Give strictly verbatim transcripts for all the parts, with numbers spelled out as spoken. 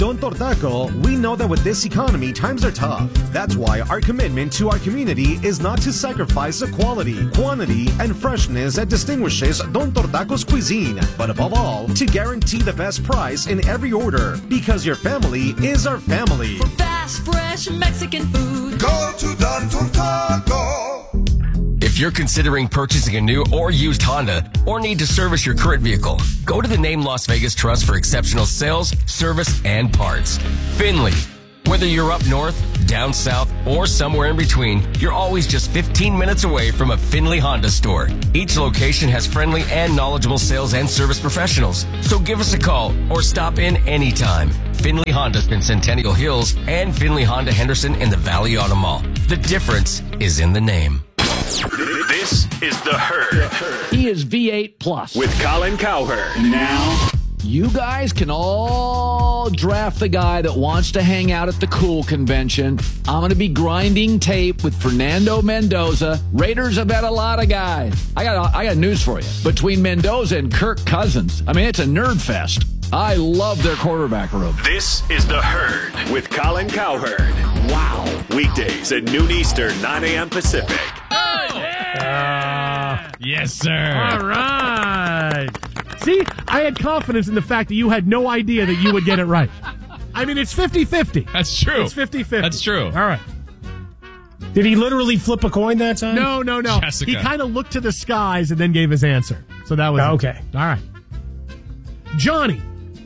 Don Tortaco, we know that with this economy, times are tough. That's why our commitment to our community is not to sacrifice the quality, quantity, and freshness that distinguishes Don Tortaco's cuisine, but above all, to guarantee the best price in every order, because your family is our family. For fast, fresh Mexican food, go to Don Tortaco. If you're considering purchasing a new or used Honda or need to service your current vehicle, go to the Name Las Vegas Trust for exceptional sales, service, and parts. Finley. Whether you're up north, down south, or somewhere in between, you're always just fifteen minutes away from a Finley Honda store. Each location has friendly and knowledgeable sales and service professionals. So give us a call or stop in anytime. Finley Honda's in Centennial Hills and Finley Honda Henderson in the Valley Auto Mall. The difference is in the name. This is The Herd. He is V eight Plus. With Colin Cowherd. Now, you guys can all draft the guy that wants to hang out at the Cool Convention. I'm going to be grinding tape with Fernando Mendoza. Raiders have had a lot of guys. I got I got news for you. Between Mendoza and Kirk Cousins, I mean, it's a nerd fest. I love their quarterback room. This is The Herd with Colin Cowherd. Wow. Weekdays at noon Eastern, nine a.m. Pacific. Oh, yeah. uh, yes, sir. All right. See, I had confidence in the fact that you had no idea that you would get it right. I mean, it's fifty-fifty. That's true. It's fifty-fifty. That's true. All right. Did he literally flip a coin that time? No, no, no. Jessica. He kind of looked to the skies and then gave his answer. So that was okay. It. All right. Johnny.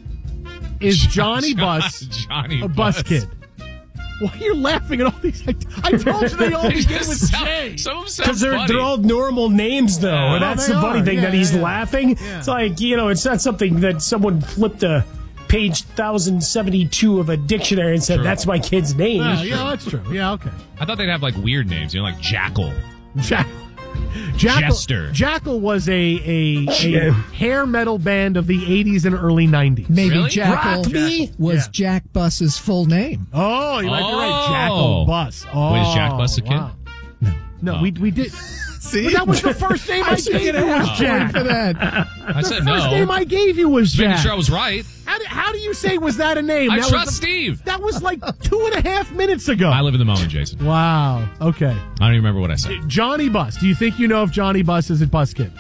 Is Johnny Bus Johnny a bus, bus kid? Why are you laughing at all these? I, I told you they all begin with sound, J. Some of them sound Because they're, funny. they're all normal names, though. Yeah. And that's Oh, the funny are. thing, Yeah, that he's yeah. laughing. Yeah. It's like, you know, it's not something that someone flipped a page one thousand seventy-two of a dictionary and said, True. that's my kid's name. Yeah, yeah, that's true. Yeah, okay. I thought they'd have like weird names, you know, like Jackal. Jack. Jackal, Jester. Jackal was a, a, a hair metal band of the eighties and early nineties. Maybe Really? Jackal Rock me? was Yeah. Jack Buss's full name. Oh, you might be right. Oh. Jackal Bus. Oh, Wait, is Jack Bus a kid? wow. No. No, Oh. we we did. See? But that was the first name I, gave you was Oh. Jack. For that. I The said first no. name I gave you was Just making Jack. sure I was right. How do, how do you say was that a name? I that trust was the- Steve. That was like two and a half minutes ago. I live in the moment, Jason. Wow. Okay. I don't even remember what I said. Johnny Bus. Do you think you know if Johnny Bus is a bus kid?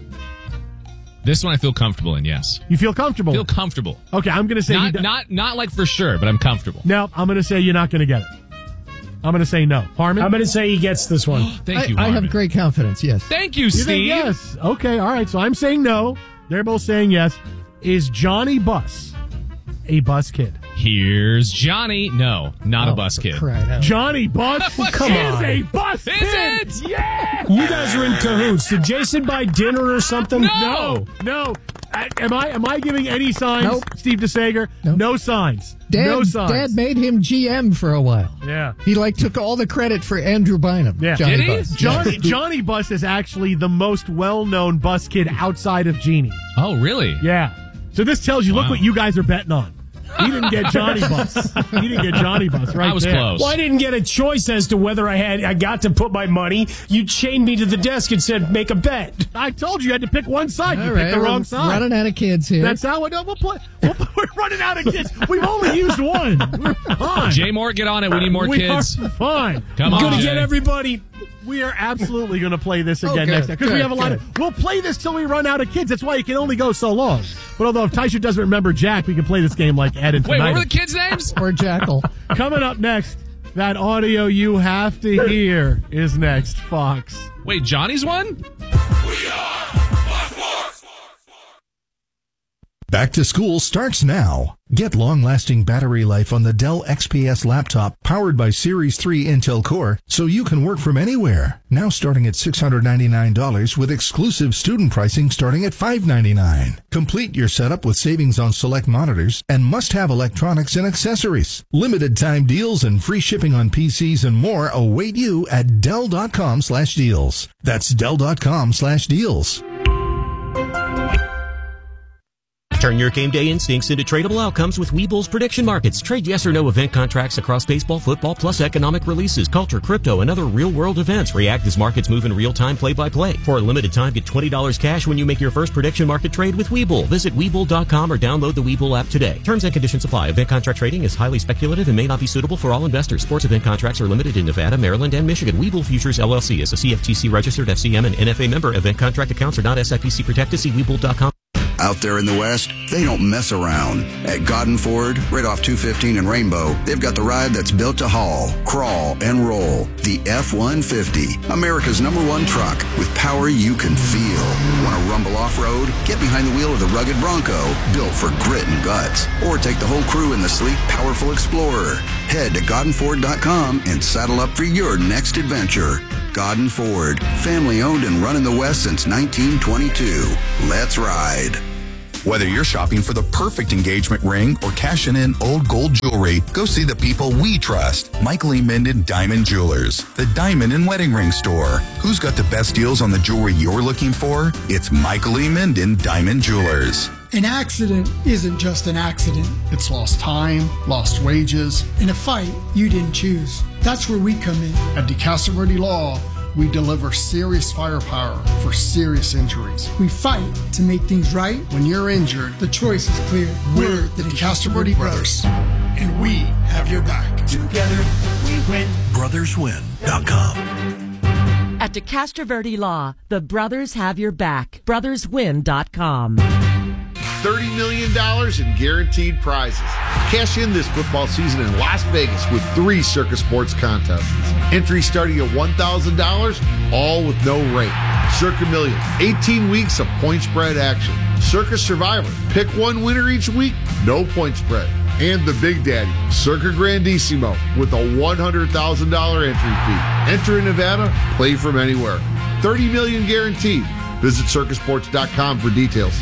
This one I feel comfortable in, yes. You feel comfortable? Feel comfortable. Okay, I'm going to say he Not, do- not, not like for sure, but I'm comfortable. No, I'm going to say you're not going to get it. I'm going to say no. Harmon? I'm going to say he gets this one. Thank I, you, I Harmon. have great confidence, yes. Thank you, You Steve. think yes. Okay, all right. So I'm saying no. They're both saying yes. Is Johnny Bus a bus kid? Here's Johnny. No, not Oh, a bus for kid. crying out. Johnny Bus Come is on. a bus Is kid. it? Yeah. You guys are in cahoots. Did Jason buy dinner or something? No, no. I- Am I am I giving any signs, Nope. Steve DeSager? Nope. No signs. Dad, no signs. Dad made him G M for a while. Yeah. He like took all the credit for Andrew Bynum. Yeah. Johnny Did he? Bus. Johnny Johnny Bus is actually the most well-known bus kid outside of Genie. Oh, really? Yeah. So this tells you, look Wow. what you guys are betting on. He didn't get Johnny Bus. He didn't get Johnny Bus, right I was there. close. Well, I didn't get a choice as to whether I had. I got to put my money. You chained me to the desk and said, "Make a bet." I told you you had to pick one side. All You right, picked the we're wrong side. running out of kids here. That's how we no, we'll play. We'll, we're running out of kids. We've only used one. We're fine. Jay Moore, get on it. We need more we kids. are fine. Come I'm on, going to Jay. get everybody. We are absolutely going to play this again Oh, good, next time because we good, have a lot good. of. We'll play this till we run out of kids. That's why you can only go so long. But although if Taisha doesn't remember Jack, we can play this game like Ed and Wait, what tonight. were the kids' names? Or Jackal. Coming up next, that audio you have to hear is next. Fox. Wait, Johnny's one? Back to school starts now. Get long-lasting battery life on the Dell X P S laptop powered by Series three Intel Core so you can work from anywhere. Now starting at six hundred ninety-nine dollars with exclusive student pricing starting at five hundred ninety-nine dollars. Complete your setup with savings on select monitors and must-have electronics and accessories. Limited time deals and free shipping on P Cs and more await you at Dell.com slash deals. That's Dell.com slash deals. Turn your game day instincts into tradable outcomes with Webull's prediction markets. Trade yes or no event contracts across baseball, football, plus economic releases, culture, crypto, and other real-world events. React as markets move in real time, play-by-play. For a limited time, get twenty dollars cash when you make your first prediction market trade with Webull. Visit Webull dot com or download the Webull app today. Terms and conditions apply. Event contract trading is highly speculative and may not be suitable for all investors. Sports event contracts are limited in Nevada, Maryland, and Michigan. Webull Futures, L L C is a C F T C registered F C M and N F A member. Event contract accounts are not S I P C protected. See Webull dot com. Out there in the West, they don't mess around. At Godden Ford, right off two fifteen and Rainbow, they've got the ride that's built to haul, crawl, and roll. The F one fifty, America's number one truck with power you can feel. Want to rumble off-road? Get behind the wheel of the rugged Bronco, built for grit and guts. Or take the whole crew in the sleek, powerful Explorer. Head to Godden Ford dot com and saddle up for your next adventure. Godden Ford, family owned and run in the West since nineteen twenty-two. Let's ride. Whether you're shopping for the perfect engagement ring or cashing in old gold jewelry, go see the people we trust. Michael E. Minden Diamond Jewelers, the diamond and wedding ring store. Who's got the best deals on the jewelry you're looking for? It's Michael E. Minden Diamond Jewelers. An accident isn't just an accident. It's lost time, lost wages, and a fight you didn't choose. That's where we come in. At DeCastroverde Law, we deliver serious firepower for serious injuries. We fight to make things right. When you're injured, the choice is clear. We're the DeCastroverde Brothers, and we have your back. Together, we win. brothers win dot com. At DeCastroverde Law, the brothers have your back. brothers win dot com. thirty million dollars in guaranteed prizes. Cash in this football season in Las Vegas with three Circa Sports contests. Entry starting at one thousand dollars, all with no rate. Circa Million, eighteen weeks of point spread action. Circa Survivor, pick one winner each week, no point spread. And the Big Daddy, Circa Grandissimo, with a one hundred thousand dollars entry fee. Enter in Nevada, play from anywhere. thirty million dollars guaranteed. Visit Circa Sports dot com for details.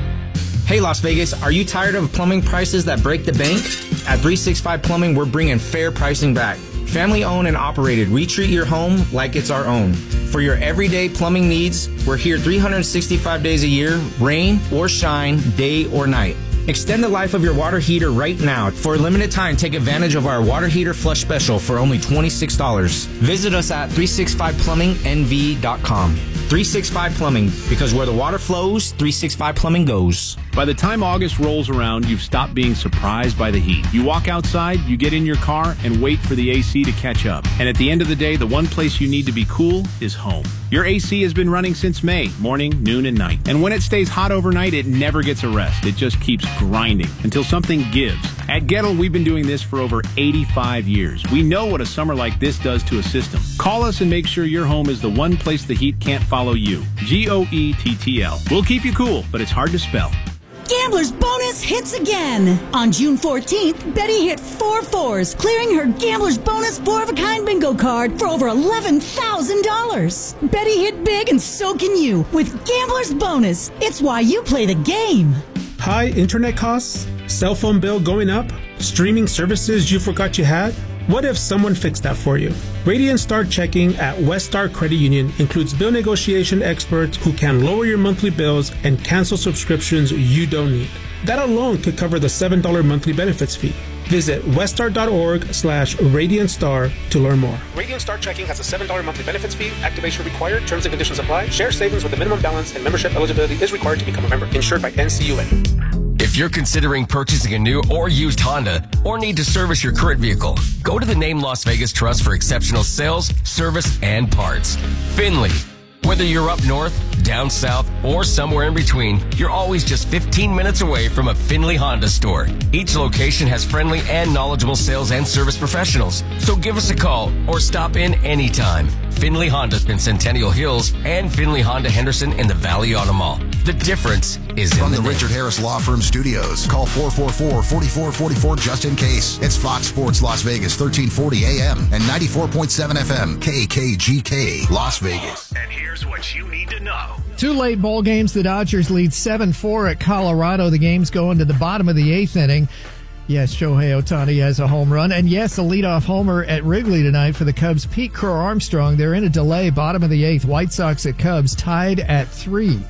Hey Las Vegas, are you tired of plumbing prices that break the bank? At three sixty-five Plumbing, we're bringing fair pricing back. Family owned and operated, we treat your home like it's our own. For your everyday plumbing needs, we're here three hundred sixty-five days a year, rain or shine, day or night. Extend the life of your water heater right now. For a limited time, take advantage of our water heater flush special for only twenty-six dollars. Visit us at three sixty-five plumbing N V dot com. three sixty-five Plumbing, because where the water flows, three sixty-five Plumbing goes. By the time August rolls around, you've stopped being surprised by the heat. You walk outside, you get in your car, and wait for the A C to catch up. And at the end of the day, the one place you need to be cool is home. Your A C has been running since May, morning, noon, and night. And when it stays hot overnight, it never gets a rest. It just keeps grinding until something gives. At Gettle, we've been doing this for over eighty-five years. We know what a summer like this does to a system. Call us and make sure your home is the one place the heat can't follow you. G O E T T L. We'll keep you cool, but it's hard to spell. Gambler's Bonus hits again. On June fourteenth, Betty hit four fours, clearing her Gambler's Bonus four-of-a-kind bingo card for over eleven thousand dollars. Betty hit big, and so can you with Gambler's Bonus. It's why you play the game. High internet costs? Cell phone bill going up? Streaming services you forgot you had? What if someone fixed that for you? Radiant Star Checking at Westar Credit Union includes bill negotiation experts who can lower your monthly bills and cancel subscriptions you don't need. That alone could cover the seven dollars monthly benefits fee. Visit westar.org slash Radiant Star to learn more. Radiant Star Checking has a seven dollars monthly benefits fee. Activation required. Terms and conditions apply. Share savings with a minimum balance and membership eligibility is required to become a member. Insured by N C U A. If you're considering purchasing a new or used Honda or need to service your current vehicle, go to the Name Las Vegas Trust for exceptional sales, service, and parts. Finley. Whether you're up north, down south, or somewhere in between, you're always just fifteen minutes away from a Finley Honda store. Each location has friendly and knowledgeable sales and service professionals. So give us a call or stop in anytime. Finley Honda in Centennial Hills and Finley Honda Henderson in the Valley Auto Mall. The difference is From in the, the Richard Harris Law Firm Studios, call four four four, four four four four just in case. It's Fox Sports Las Vegas, thirteen forty A M and ninety-four point seven F M, K K G K, Las Vegas. And here's what you need to know. Two late ball games. The Dodgers lead seven four at Colorado. The game's going to the bottom of the eighth inning. Yes, Shohei Ohtani has a home run. And yes, a leadoff homer at Wrigley tonight for the Cubs. Pete Crow Armstrong, they're in a delay, bottom of the eighth. White Sox at Cubs tied at three.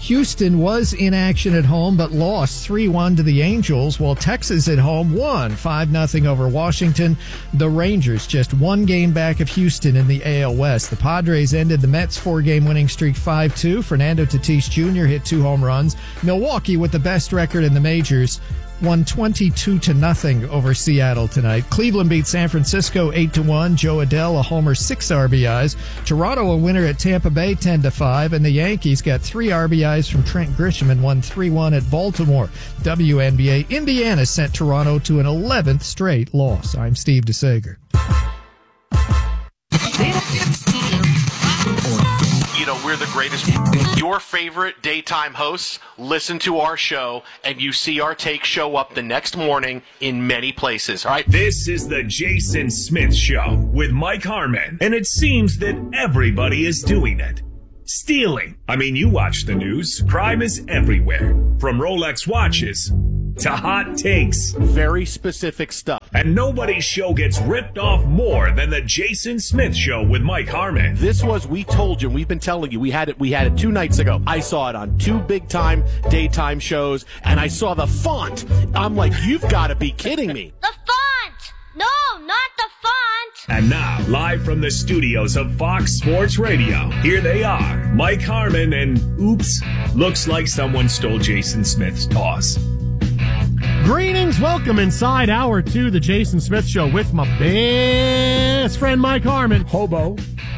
Houston was in action at home but lost three one to the Angels, while Texas at home won five nothing over Washington. The Rangers just one game back of Houston in the A L West. The Padres ended the Mets' four-game winning streak five two. Fernando Tatis Junior hit two home runs. Milwaukee, with the best record in the majors, won twenty-two to nothing over Seattle tonight. Cleveland beat San Francisco eight to one. Joe Adell a homer, six R B Is. Toronto a winner at Tampa Bay ten to five, and the Yankees got three R B Is from Trent Grisham and won three one at Baltimore. W N B A, Indiana sent Toronto to an eleventh straight loss. I'm Steve DeSager. You know, we're the greatest. Your favorite daytime hosts listen to our show, and you see our take show up the next morning in many places. All right. This is the Jason Smith Show with Mike Harmon, and it seems that everybody is doing it. Stealing. I mean, you watch the news. Crime is everywhere. From Rolex watches to hot takes. Very specific stuff. And nobody's show gets ripped off more than the Jason Smith Show with Mike Harmon. This was, we told you, and we've been telling you, we had it, we had it two nights ago. I saw it on two big time daytime shows, and I saw the font. I'm like, you've got to be kidding me. The font! No, not the font! And now, live from the studios of Fox Sports Radio, here they are, Mike Harmon and, oops, looks like someone stole Jason Smith's toss. Greetings, welcome inside hour two, the Jason Smith Show with my best friend Mike Harmon. Hobo.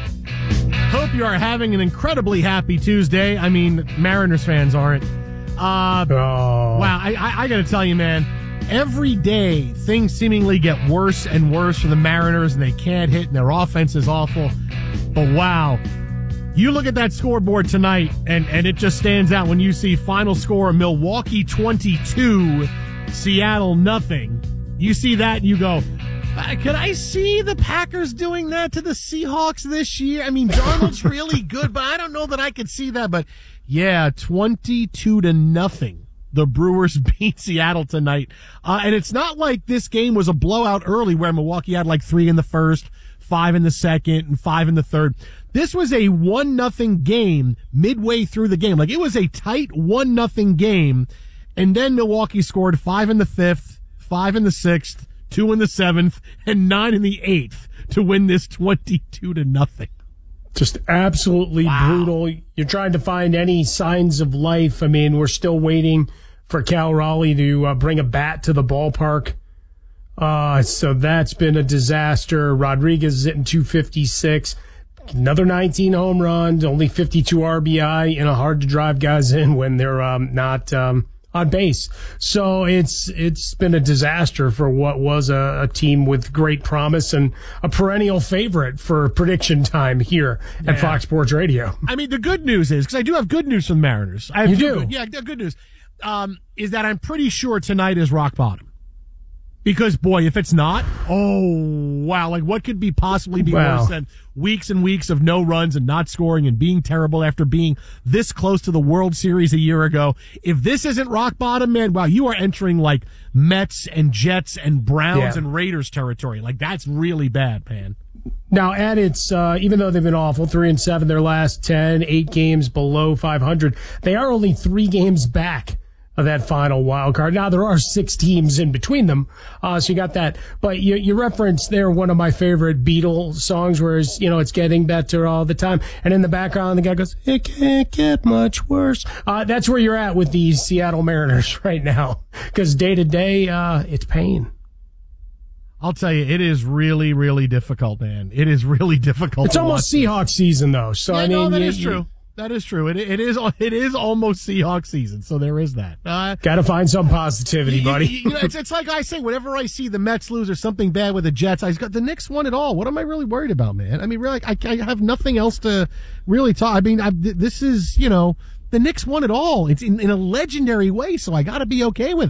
Hope you are having an incredibly happy Tuesday. I mean, Mariners fans aren't. Uh, oh. Wow, I, I, I got to tell you, man, every day things seemingly get worse and worse for the Mariners, and they can't hit, and their offense is awful. But wow, you look at that scoreboard tonight, and, and it just stands out when you see final score of Milwaukee twenty-two, Seattle nothing. You see that and you go, could I see the Packers doing that to the Seahawks this year? I mean, Darnold's really good, but I don't know that I could see that. But yeah, twenty-two to nothing. The Brewers beat Seattle tonight. Uh, and it's not like this game was a blowout early where Milwaukee had like three in the first, five in the second, and five in the third. This was a one nothing game midway through the game. Like, it was a tight one nothing game. And then Milwaukee scored five in the fifth, five in the sixth, two in the seventh, and nine in the eighth to win this twenty-two to nothing. Just absolutely wow. brutal. You're trying to find any signs of life. I mean, we're still waiting for Cal Raleigh to uh, bring a bat to the ballpark. Uh, so that's been a disaster. Rodriguez is hitting two fifty-six. Another nineteen home runs, only fifty-two R B I, and hard to drive guys in when they're um, not um, on base. So it's it's been a disaster for what was a, a team with great promise and a perennial favorite for prediction time here yeah. at Fox Sports Radio. I mean, the good news is, because I do have good news from the Mariners. I have you do? Good, yeah, good news um, is that I'm pretty sure tonight is rock bottom. Because, boy, if it's not, oh, wow, like what could be possibly be wow. worse than weeks and weeks of no runs and not scoring and being terrible after being this close to the World Series a year ago? If this isn't rock bottom, man, wow, you are entering like Mets and Jets and Browns yeah. and Raiders territory. Like, that's really bad, man. Now, at its, uh, even though they've been awful, three and seven, their last ten, eight games below five hundred, they are only three games back of that final wild card. Now, there are six teams in between them, uh, so you got that. But you, you referenced there one of my favorite Beatles songs, where it's, you know, it's getting better all the time. And in the background, the guy goes, it can't get much worse. Uh, that's where you're at with the Seattle Mariners right now, because day to day, uh, it's pain. I'll tell you, it is really, really difficult, man. It is really difficult. It's almost Seahawks season, though. So yeah, I mean, no, that you, is true. That is true. It it is it is almost Seahawks season, so there is that. Uh, Got to find some positivity, buddy. You, you know, it's, it's like I say, whenever I see the Mets lose or something bad with the Jets, I got the Knicks won it all. What am I really worried about, man? I mean, really, I, I have nothing else to really talk. I mean, I, this is, you know, the Knicks won it all. It's in, in a legendary way, so I got to be okay with it.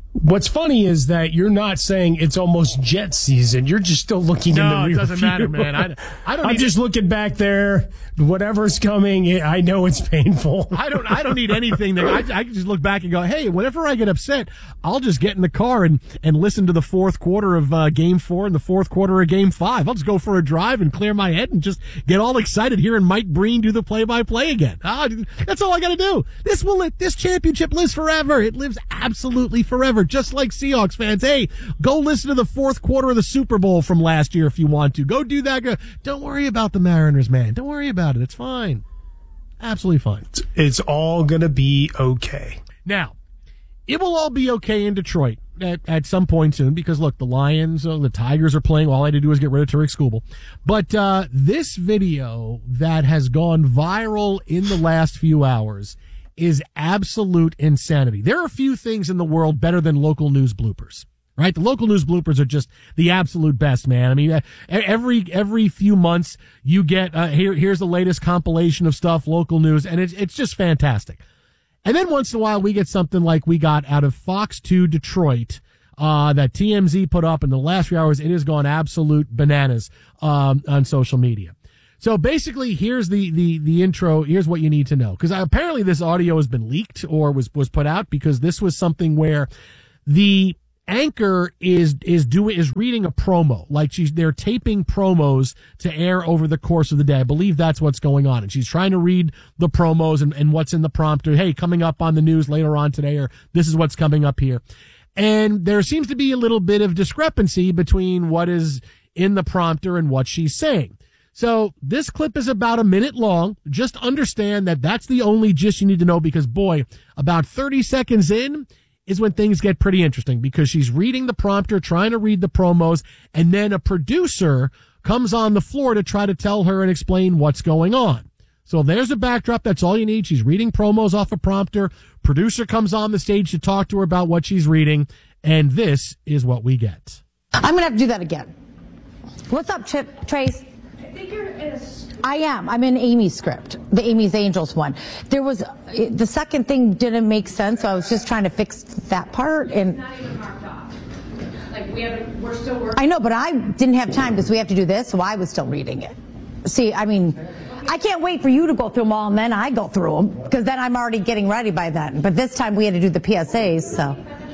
What's funny is that you're not saying it's almost jet season. You're just still looking no, in the rear it doesn't view. matter, man. I, I don't. I'm need just to, looking back there. Whatever's coming, I know it's painful. I don't. I don't need anything. That I, I can just look back and go, hey, whenever I get upset, I'll just get in the car and and listen to the fourth quarter of uh, Game Four and the fourth quarter of Game Five. I'll just go for a drive and clear my head and just get all excited hearing Mike Breen do the play-by-play again. Ah, that's all I got to do. This will. This championship lives forever. It lives absolutely forever. Just like Seahawks fans, hey, go listen to the fourth quarter of the Super Bowl from last year if you want to. Go do that. Go. Don't worry about the Mariners, man. Don't worry about it. It's fine. Absolutely fine. It's, it's all going to be okay. Now, it will all be okay in Detroit at, at some point soon because, look, the Lions, uh, the Tigers are playing. All I had to do is get rid of Tariq Skubal. But uh, this video that has gone viral in the last few hours is absolute insanity. There are a few things in the world better than local news bloopers, right? The local news bloopers are just the absolute best, man. I mean, every every few months you get uh, here. Here's the latest compilation of stuff, local news, and it's it's just fantastic. And then once in a while we get something like we got out of Fox two Detroit uh, that T M Z put up in the last few hours. It has gone absolute bananas um, on social media. So basically, here's the, the, the intro. Here's what you need to know. Because apparently this audio has been leaked or was, was put out because this was something where the anchor is, is doing, is reading a promo. Like she's, they're taping promos to air over the course of the day. I believe that's what's going on. And she's trying to read the promos and, and what's in the prompter. Hey, coming up on the news later on today, or this is what's coming up here. And there seems to be a little bit of discrepancy between what is in the prompter and what she's saying. So this clip is about a minute long. Just understand that that's the only gist you need to know because, boy, about thirty seconds in is when things get pretty interesting because she's reading the prompter, trying to read the promos, and then a producer comes on the floor to try to tell her and explain what's going on. So there's a backdrop. That's all you need. She's reading promos off a prompter. Producer comes on the stage to talk to her about what she's reading, and this is what we get. I'm going to have to do that again. What's up, Chip, Trace? I think you're in a... I am. I'm in Amy's script, the Amy's Angels one. There was, the second thing didn't make sense, so I was just trying to fix that part. And it's not even marked off. Like, we haven't, we're still working. I know, but I didn't have time because we have to do this, so I was still reading it. See, I mean, I can't wait for you to go through them all, and then I go through them, because then I'm already getting ready by then. But this time we had to do the P S As, so.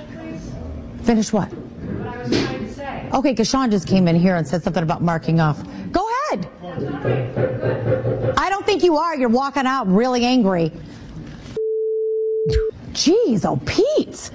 Finish what? What I was trying to say. Okay, because Sean just came in here and said something about marking off. Go ahead. I don't think you are. You're walking out really angry. Jeez, oh, Pete.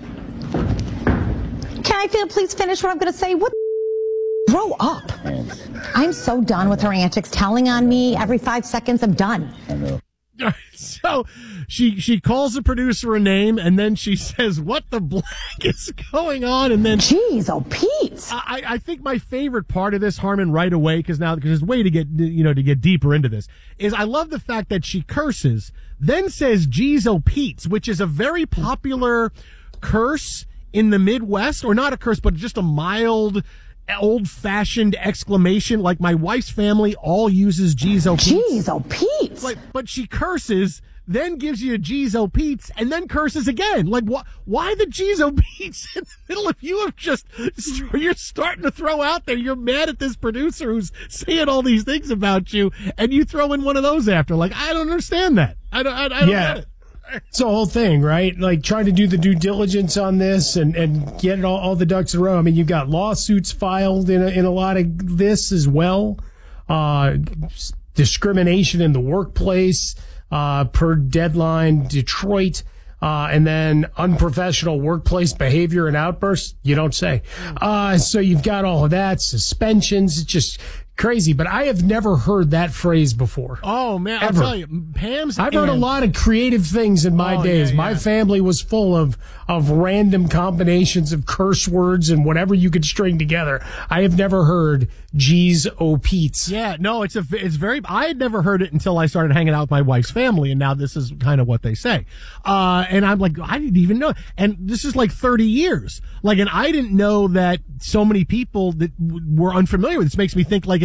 Can I feel, please finish what I'm going to say? What? Grow up. I'm so done with her antics, telling on me every five seconds. I'm done. I know. So she she calls the producer a name and then she says, what the blank is going on? And then, jeez, oh, Pete. I, I think my favorite part of this, Harmon, right away, because now because there's a way to get you know to get deeper into this, is I love the fact that she curses, then says, geez, oh, Pete's, which is a very popular curse in the Midwest, or not a curse, but just a mild, old-fashioned exclamation. Like my wife's family all uses geez, oh, Pete's. Geez, oh, Pete's. Like, but she curses, then gives you a geez, oh, Pete's, and then curses again. Like, wh- why the geez, oh, Pete's in the middle if you have just, you're starting to throw out there, you're mad at this producer who's saying all these things about you, and you throw in one of those after. Like, I don't understand that. I don't, I, I don't yeah. get it. It's the whole thing, right? Like trying to do the due diligence on this and, and get it all, all the ducks in a row. I mean, you've got lawsuits filed in a, in a lot of this as well. Uh, discrimination in the workplace, uh, per Deadline Detroit, uh, and then unprofessional workplace behavior and outbursts. You don't say. Uh, so you've got all of that, suspensions. It's just crazy, but I have never heard that phrase before. Oh man, Ever. I'll tell you, Pam's. I've heard a lot of creative things in my Oh, days. yeah, My yeah. family was full of of random combinations of curse words and whatever you could string together. I have never heard geez, oh, Pete's. Yeah, no, it's a, it's very, I had never heard it until I started hanging out with my wife's family, and now this is kind of what they say. Uh, and I'm like, I didn't even know. And this is like thirty years. Like, and I didn't know that so many people that w- were unfamiliar with this. Makes me think like it's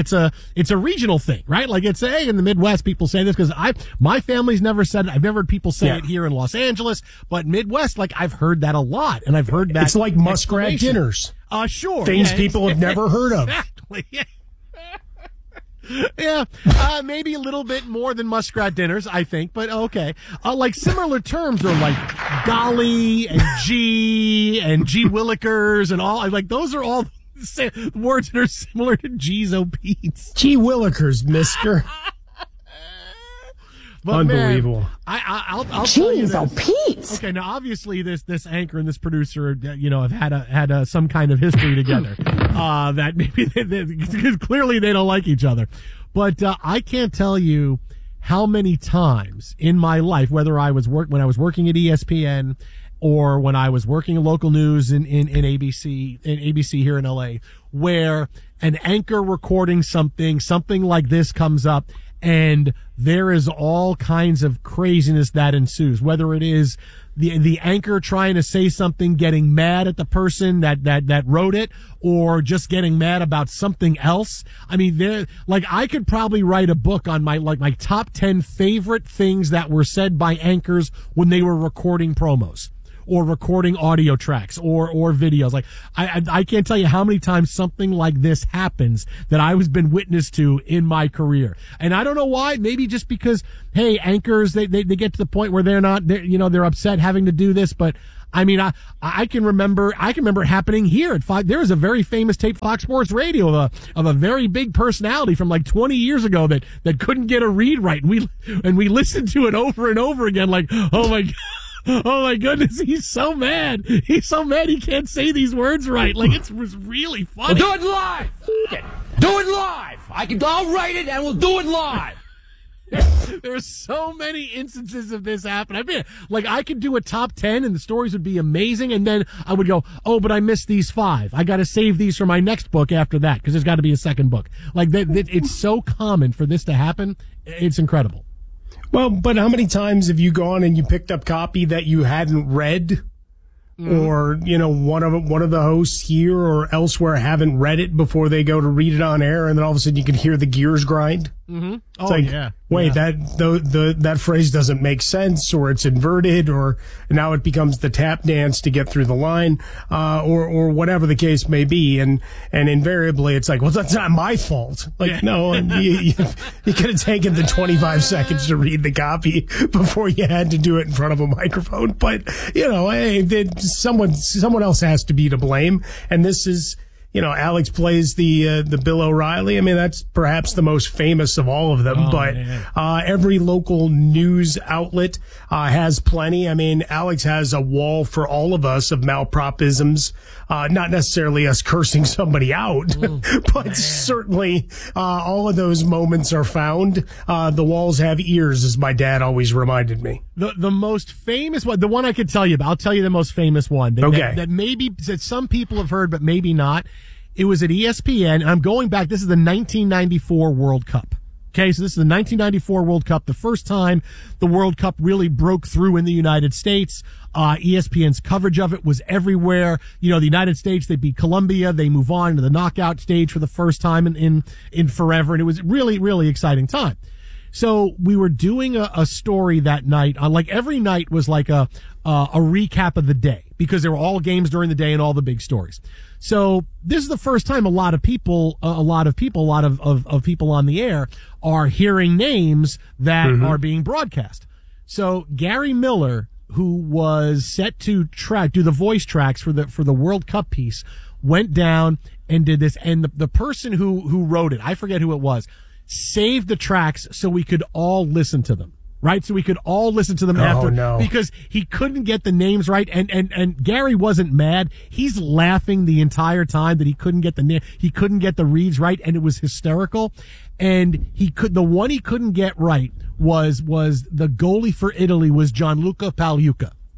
it's a it's a regional thing, right? Like it's hey, in the Midwest, people say this because I my family's never said it. I've never heard people say yeah. it here in Los Angeles, but Midwest, like I've heard that a lot, and I've heard that it's like muskrat dinners. Uh, sure, things yeah, people have never heard of. Exactly. Yeah. Yeah, uh, maybe a little bit more than muskrat dinners, I think, but okay. Uh, like similar terms are like golly and gee and gee willikers and all. Like those are all words that are similar to G's O P's. Gee willikers, mister. But unbelievable. Man, I, I, I'll, I'll tell you this. Jeez, oh, Pete. Okay, now obviously this this anchor and this producer, you know, have had a had a, some kind of history together. Uh, that maybe they, they, because clearly they don't like each other. But uh, I can't tell you how many times in my life, whether I was work when I was working at E S P N or when I was working in local news in, in, in A B C in A B C here in L A, where an anchor recording something, something like this comes up. And there is all kinds of craziness that ensues, whether it is the the anchor trying to say something, getting mad at the person that, that, that wrote it, or just getting mad about something else. I mean, there, like, I could probably write a book on my, like, my top ten favorite things that were said by anchors when they were recording promos. Or recording audio tracks or, or videos. Like, I, I, I can't tell you how many times something like this happens that I was been witness to in my career. And I don't know why. Maybe just because, hey, anchors, they, they, they get to the point where they're not, they're, you know, they're upset having to do this. But I mean, I, I can remember, I can remember it happening here at Fox. There was a very famous tape, Fox Sports Radio, of a, of a very big personality from like twenty years ago that, that couldn't get a read right. And we, and we listened to it over and over again, like, oh my God. Oh my goodness, he's so mad. He's so mad he can't say these words right. Like, it was really funny. We'll do it live. It. Do it live. I can, I'll write it and we'll do it live. There's so many instances of this happen. I mean, like, I could do a top ten and the stories would be amazing, and then I would go, oh, but I missed these five. I got to save these for my next book after that because there's got to be a second book. Like, that, that, it's so common for this to happen. It's incredible. Well, but how many times have you gone and you picked up copy that you hadn't read? Mm. Or, you know, one of one of the hosts here or elsewhere haven't read it before they go to read it on air, and then all of a sudden you can hear the gears grind? Mm-hmm. It's oh, like, yeah. wait, yeah. that the, the that phrase doesn't make sense, or it's inverted, or now it becomes the tap dance to get through the line, uh, or or whatever the case may be, and and invariably it's like, well, that's not my fault. Like, yeah. no, you, you, you could have taken the twenty-five seconds to read the copy before you had to do it in front of a microphone. But you know, hey, someone someone else has to be to blame, and this is. You know, Alex plays the uh, the Bill O'Reilly. I mean, that's perhaps the most famous of all of them. Oh, but uh, every local news outlet uh, has plenty. I mean, Alex has a wall for all of us of malpropisms. Uh, not necessarily us cursing somebody out, mm, but man. certainly uh, all of those moments are found. Uh, the walls have ears, as my dad always reminded me. The the most famous one, the one I could tell you about. I'll tell you the most famous one. That, okay. That, that maybe that some people have heard, but maybe not. It was at E S P N. I'm going back. This is the nineteen ninety-four World Cup. Okay, so this is the nineteen ninety-four World Cup, the first time the World Cup really broke through in the United States. Uh, E S P N's coverage of it was everywhere. You know, the United States, they beat Colombia. They move on to the knockout stage for the first time in, in, in forever. And it was really, really exciting time. So we were doing a, a story that night on, like, every night was like a, uh, a recap of the day because there were all games during the day and all the big stories. So this is the first time a lot of people, a lot of people, a lot of, of, of people on the air are hearing names that mm-hmm. are being broadcast. So Gary Miller, who was set to track, do the voice tracks for the, for the World Cup piece, went down and did this. And the, the person who, who wrote it, I forget who it was, saved the tracks so we could all listen to them. Right, so we could all listen to them oh, after no. because he couldn't get the names right, and, and and Gary wasn't mad. He's laughing the entire time that he couldn't get the name, he couldn't get the reads right, and it was hysterical. And he could the one he couldn't get right was was the goalie for Italy was Gianluca Pagliuca.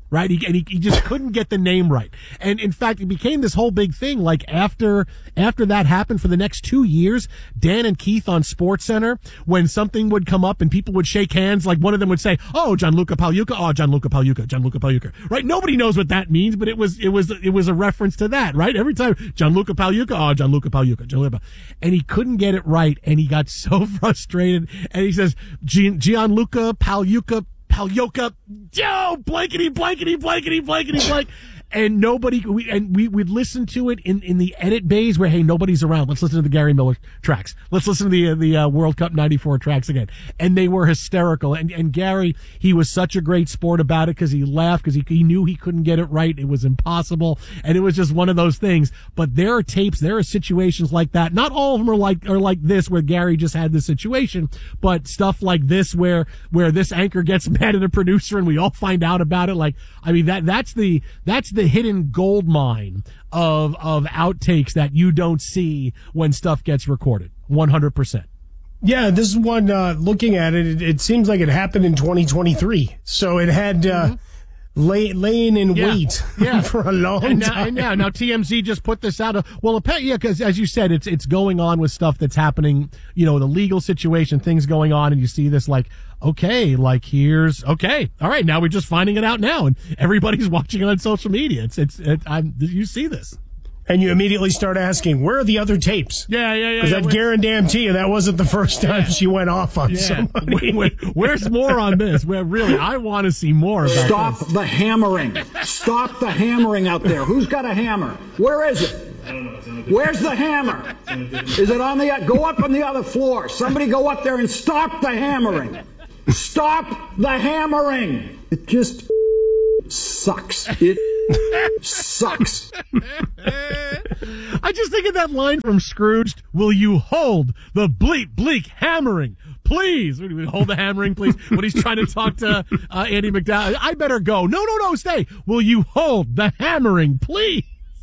right? He, and he, he just couldn't get the name right. And in fact, it became this whole big thing. Like after, after that happened for the next two years, Dan and Keith on SportsCenter, when something would come up and people would shake hands, like one of them would say, "Oh, Gianluca Pagliuca, oh, Gianluca Pagliuca, Gianluca Pagliuca," right? Nobody knows what that means, but it was, it was, it was a reference to that, right? Every time, Gianluca Pagliuca, oh, Gianluca Pagliuca, Gianluca. And he couldn't get it right. And he got so frustrated. And he says, Gian, Gianluca Pagliuca, Pagliuca, yo, blankety, blankety, blankety, blankety, blank. And nobody, we, and we would listen to it in, in the edit bays where, hey, nobody's around. Let's listen to the Gary Miller tracks. Let's listen to the, uh, the, uh, World Cup ninety-four tracks again. And they were hysterical. And, and Gary, he was such a great sport about it because he laughed because he, he knew he couldn't get it right. It was impossible. And it was just one of those things. But there are tapes, there are situations like that. Not all of them are like, are like this where Gary just had this situation, but stuff like this where, where this anchor gets mad at a producer and we all find out about it. Like, I mean, that, that's the, that's the hidden gold mine of of outtakes that you don't see when stuff gets recorded. one hundred percent. Yeah, this is one, uh, looking at it, it, it seems like it happened in twenty twenty-three. So it had uh, mm-hmm. lay, laying in yeah. wait yeah. for a long and now, time. And yeah, now T M Z just put this out. Well, yeah, because as you said, it's it's going on with stuff that's happening, you know, the legal situation, things going on, and you see this like, okay, like here's, okay, all right, now we're just finding it out now, and everybody's watching it on social media. It's, it's, it, I'm, you see this. And you immediately start asking, where are the other tapes? Yeah, yeah, yeah. Because yeah, I guarantee you that wasn't the first time yeah. she went off on yeah. somebody. Where, where, where's more on this? Where really, I want to see more about Stop this. the hammering. Stop the hammering out there. Who's got a hammer? Where is it? I don't know. Where's the hammer? Is it on the, go up on the other floor. Somebody go up there and stop the hammering. Stop the hammering. It just sucks. It sucks. I just think of that line from Scrooged. Will you hold the bleak, bleak hammering? Please. Hold the hammering, please. When he's trying to talk to uh, Andy McDowell. I better go. No, no, no, stay. Will you hold the hammering, please?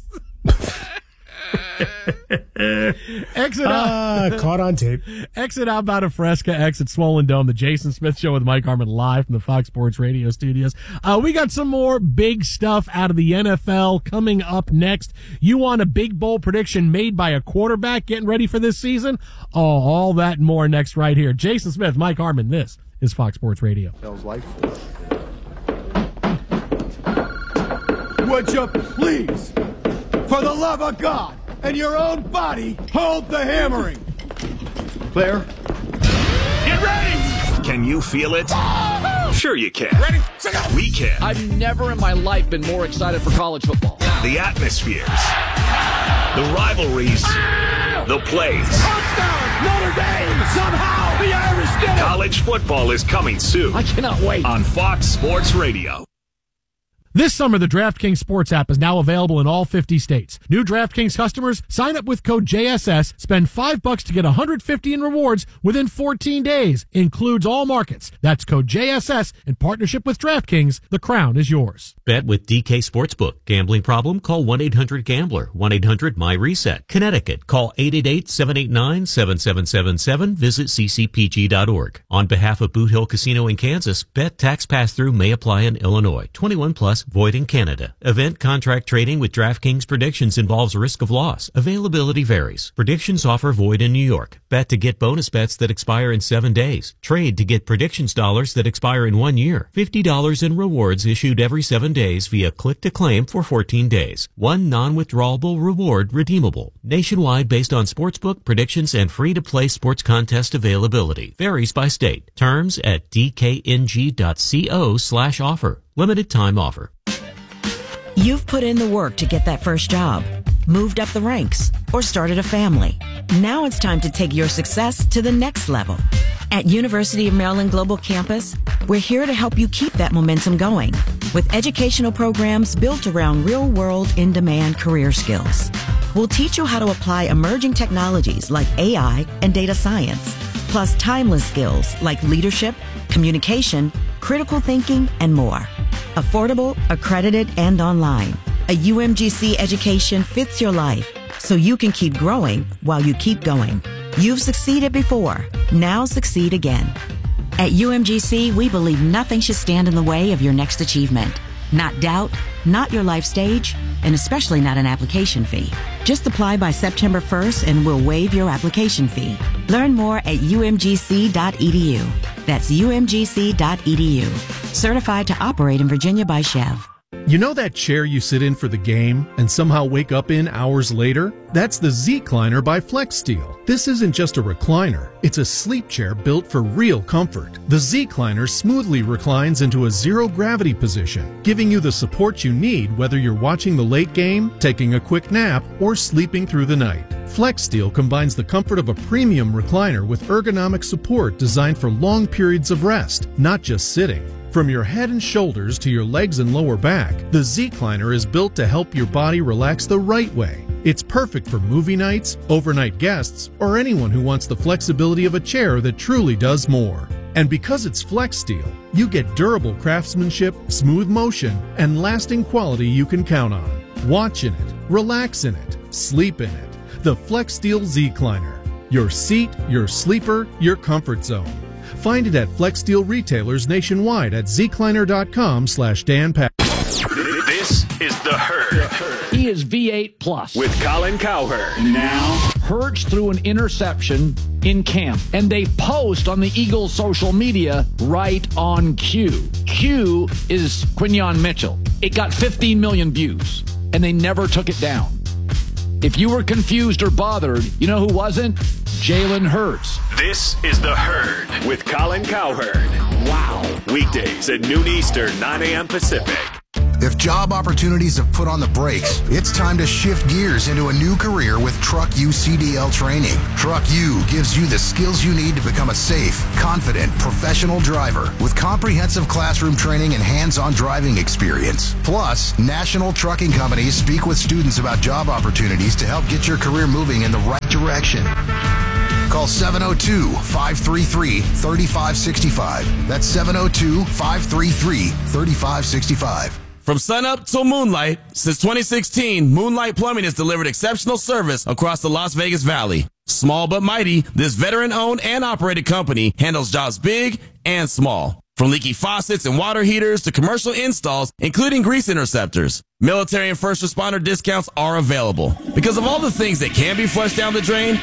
Exit out. Uh, caught on tape. Exit out out of Fresca, exit Swollen Dome. The Jason Smith Show with Mike Harmon live from the Fox Sports Radio studios. Uh, we got some more big stuff out of the N F L coming up next. You want a big bowl prediction made by a quarterback getting ready for this season? Oh, all that and more next right here. Jason Smith, Mike Harmon. This is Fox Sports Radio. Feels like would you please, for the love of God and your own body, hold the hammering? Clear? Get ready! Can you feel it? Sure you can. Ready? We can. I've never in my life been more excited for college football. The atmospheres, the rivalries, the plays. Touchdown! Notre Dame! Somehow the Irish did it! College football is coming soon. I cannot wait. On Fox Sports Radio. This summer, the DraftKings Sports app is now available in all fifty states. New DraftKings customers sign up with code J S S, spend five bucks to get one hundred fifty in rewards within fourteen days. Includes all markets. That's code J S S in partnership with DraftKings. The crown is yours. Bet with D K Sportsbook. Gambling problem? Call one eight hundred gambler. one eight hundred my reset. Connecticut. Call eight eight eight, seven eight nine, seven seven seven seven. Visit c c p g dot org. On behalf of Boot Hill Casino in Kansas, bet tax pass-through may apply in Illinois. twenty-one plus. Void in Canada. Event contract trading with DraftKings predictions involves risk of loss. Availability varies. Predictions offer void in New York. Bet to get bonus bets that expire in seven days. Trade to get predictions dollars that expire in one year. fifty dollars in rewards issued every seven days via click to claim for fourteen days. One non-withdrawable reward redeemable. Nationwide based on sportsbook predictions and free-to-play sports contest availability. Varies by state. Terms at d k n g dot co slash offer. Limited time offer. You've put in the work to get that first job, moved up the ranks, or started a family. Now it's time to take your success to the next level. At University of Maryland Global Campus, we're here to help you keep that momentum going with educational programs built around real-world, in-demand career skills. We'll teach you how to apply emerging technologies like A I and data science, plus timeless skills like leadership, communication, critical thinking, and more. Affordable, accredited, and online. A U M G C education fits your life, so you can keep growing while you keep going. You've succeeded before. Now succeed again. At U M G C, we believe nothing should stand in the way of your next achievement. not doubt, not your life stage, and especially not an application fee. Just apply by September first and we'll waive your application fee. Learn more at U M G C dot E D U. That's U M G C dot E D U. Certified to operate in Virginia by Chev. You know that chair you sit in for the game and somehow wake up in hours later? That's the Z-Cliner by FlexSteel. This isn't just a recliner. It's a sleep chair built for real comfort. The Z-Cliner smoothly reclines into a zero-gravity position, giving you the support you need whether you're watching the late game, taking a quick nap, or sleeping through the night. FlexSteel combines the comfort of a premium recliner with ergonomic support designed for long periods of rest, not just sitting. From your head and shoulders to your legs and lower back, the Z-Cliner is built to help your body relax the right way. It's perfect for movie nights, overnight guests, or anyone who wants the flexibility of a chair that truly does more. And because it's FlexSteel, you get durable craftsmanship, smooth motion, and lasting quality you can count on. Watch in it, relax in it, sleep in it. The FlexSteel Z-Cliner. Your seat, your sleeper, your comfort zone. Find it at FlexSteel retailers nationwide at zcliner.com slash Dan Pack. This is The Herd. He is V eight plus. With Colin Cowherd. Now, Hurts threw an interception in camp, and they post on the Eagles' social media right on cue. Cue is Quinyon Mitchell. It got fifteen million views, and they never took it down. If you were confused or bothered, you know who wasn't? Jalen Hurts. This is The Herd with Colin Cowherd. Wow. Weekdays at noon Eastern, nine a.m. Pacific. If job opportunities have put on the brakes, it's time to shift gears into a new career with Truck U C D L training. Truck U gives you the skills you need to become a safe, confident, professional driver with comprehensive classroom training and hands-on driving experience. Plus, national trucking companies speak with students about job opportunities to help get your career moving in the right direction. Call seven oh two, five three three, three five six five. That's seven oh two, five three three, three five six five. From sunup till moonlight, since twenty sixteen, Moonlight Plumbing has delivered exceptional service across the Las Vegas Valley. Small but mighty, this veteran-owned and operated company handles jobs big and small. From leaky faucets and water heaters to commercial installs, including grease interceptors. Military and first responder discounts are available. Because of all the things that can be flushed down the drain,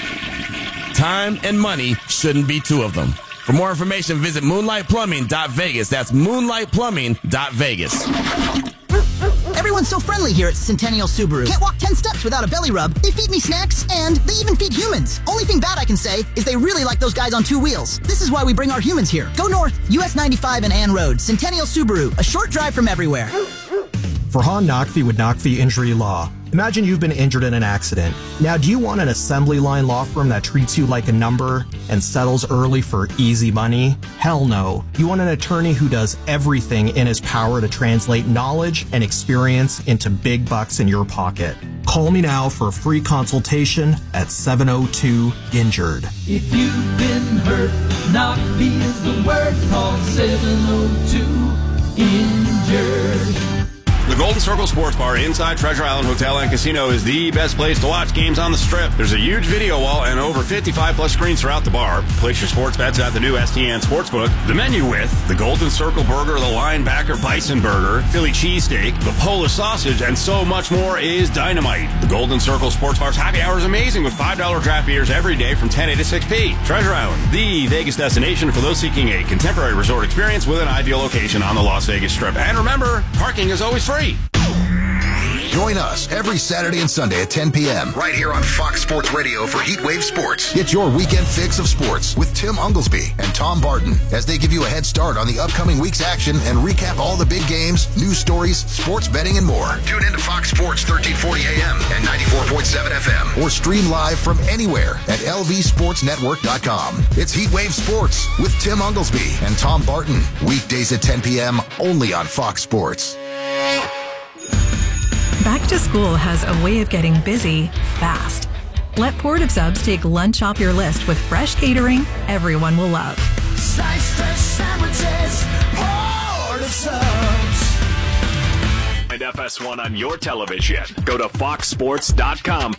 time and money shouldn't be two of them. For more information, visit moonlight plumbing dot vegas. That's moonlight plumbing dot vegas. Everyone's so friendly here at Centennial Subaru. Can't walk ten steps without a belly rub. They feed me snacks, and they even feed humans. Only thing bad I can say is they really like those guys on two wheels. This is why we bring our humans here. Go north, U S ninety-five and Ann Road. Centennial Subaru, a short drive from everywhere. Farhan Naqvi with Naqvi Injury Law. Imagine you've been injured in an accident. Now, do you want an assembly line law firm that treats you like a number and settles early for easy money? Hell no. You want an attorney who does everything in his power to translate knowledge and experience into big bucks in your pocket. Call me now for a free consultation at seven oh two injured. If you've been hurt, Naqvi is the word. Call seven oh two injured. The Golden Circle Sports Bar inside Treasure Island Hotel and Casino is the best place to watch games on the Strip. There's a huge video wall and over fifty-five plus screens throughout the bar. Place your sports bets at the new S T N Sportsbook. The menu with the Golden Circle Burger, the Linebacker Bison Burger, Philly Cheesesteak, the Polish Sausage, and so much more is dynamite. The Golden Circle Sports Bar's happy hour is amazing with five dollar draft beers every day from ten a to six p. Treasure Island, the Vegas destination for those seeking a contemporary resort experience with an ideal location on the Las Vegas Strip. And remember, parking is always free. Join us every Saturday and Sunday at ten p.m. right here on Fox Sports Radio for Heatwave Sports. Get your weekend fix of sports with Tim Unglesby and Tom Barton as they give you a head start on the upcoming week's action and recap all the big games, news stories, sports betting, and more. Tune in to Fox Sports thirteen forty a.m. and ninety-four point seven F M or stream live from anywhere at L V sports network dot com. It's Heatwave Sports with Tim Unglesby and Tom Barton. Weekdays at ten p.m. only on Fox Sports. Back to school has a way of getting busy fast. Let Port of Subs take lunch off your list with fresh catering everyone will love. Sliced fresh sandwiches, Port of Subs. And F S one on your television. Go to fox sports dot com